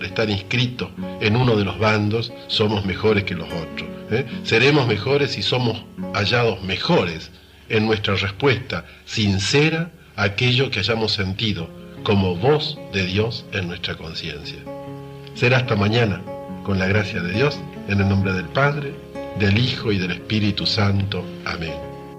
por estar inscritos en uno de los bandos somos mejores que los otros. Seremos mejores si somos hallados mejores en nuestra respuesta sincera a aquello que hayamos sentido como voz de Dios en nuestra conciencia. Será hasta mañana, con la gracia de Dios, en el nombre del Padre, del Hijo y del Espíritu Santo. Amén.